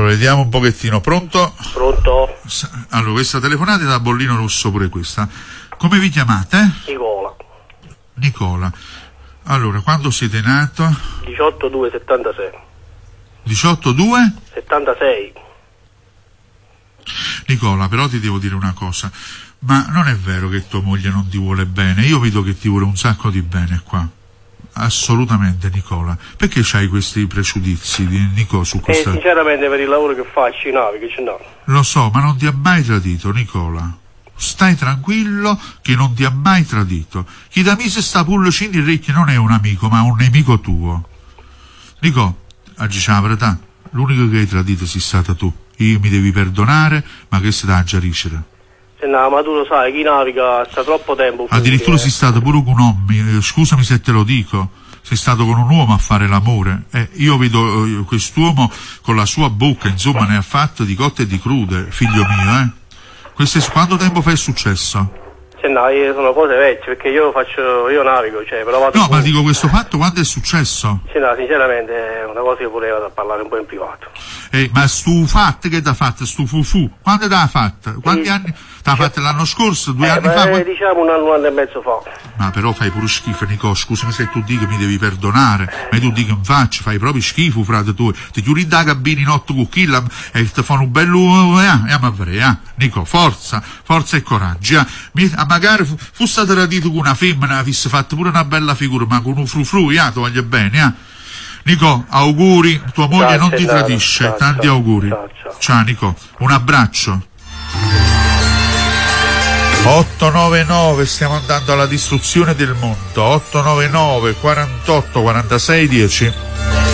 vediamo un pochettino. Pronto? Pronto? Allora, questa telefonata è da Bollino Rosso pure questa. Come vi chiamate? Nicola. Allora, quando siete nato? 18/2/76. 18/2? 76. Nicola, però ti devo dire una cosa. Ma non è vero che tua moglie non ti vuole bene? Io vedo che ti vuole un sacco di bene qua. Assolutamente, Nicola. Perché c'hai questi pregiudizi, Nico, su questa... sinceramente per il lavoro che faccio, no, che ce n'ho. Lo so, ma non ti ha mai tradito, Nicola. Stai tranquillo che non ti ha mai tradito. Chi da mise sta pullicino di orecchie non è un amico, ma un nemico tuo. Nico, oggi c'è la verità. L'unico che hai tradito sei stata tu. Io mi devi perdonare, ma che se da già ricere. No, ma tu lo sai, chi naviga sta troppo tempo. Addirittura sei stato pure con un uomo, scusami se te lo dico, sei stato con un uomo a fare l'amore. Io vedo quest'uomo con la sua bocca, insomma, ne ha fatto di cotte e di crude, figlio mio, quanto tempo fa è successo? No, io sono cose vecchie, perché io navigo, però vado... No, ma dico, questo fatto quando è successo? No, sinceramente è una cosa che volevo da parlare un po' in privato. Ma stu fatto che t'ha fatto, stu fufu, quando t'ha fatta? Quanti anni? T'ha fatto l'anno scorso, 2 anni fa? Diciamo un anno e mezzo fa. Ma però fai pure schifo, Nico, scusami se tu dici che mi devi perdonare, ma tu dici che mi faccio, fai proprio schifo, frate tu. Ti chiudi da cabina in 8 cucchilla e ti fanno un bello, Nico, forza e coraggio, magari fosse tradito con una femmina, avesse fatto pure una bella figura, ma con un frufru, ti voglio bene, Nico, auguri, tua moglie non ti tradisce, tanti auguri. Ciao Nico, un abbraccio. 899, stiamo andando alla distruzione del mondo. 899 48 46 10.